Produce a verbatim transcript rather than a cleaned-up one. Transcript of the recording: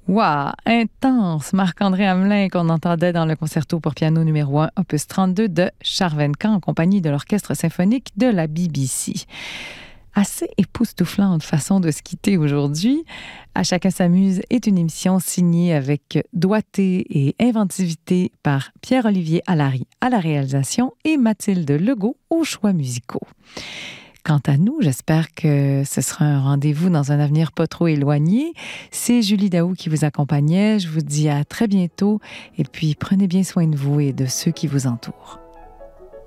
Wow, intense! Marc-André Hamelin qu'on entendait dans le concerto pour piano numéro un, opus trente-deux de Charvencan en compagnie de l'Orchestre symphonique de la B B C. Assez époustouflante façon de se quitter aujourd'hui. À chacun s'amuse est une émission signée avec doigté et inventivité par Pierre-Olivier Allary à la réalisation et Mathilde Legault aux choix musicaux. Quant à nous, j'espère que ce sera un rendez-vous dans un avenir pas trop éloigné. C'est Julie Daou qui vous accompagnait. Je vous dis à très bientôt et puis prenez bien soin de vous et de ceux qui vous entourent.